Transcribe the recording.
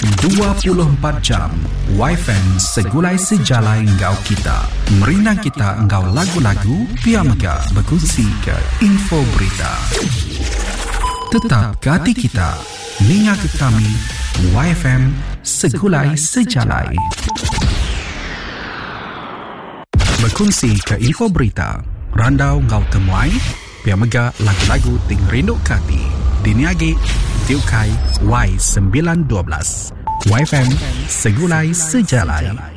24 jam YFM segulai sejalai engkau kita. Merinang kita engkau lagu-lagu, pihak mega berkongsi ke info berita. Tetap ke hati kita, ninga ke kami YFM segulai sejalai. Berkongsi ke info berita, randau engkau temuai, pihak mega lagu-lagu ting rindu ke hati. Diniagi Tiukai Y912 YFM segulai sejalai.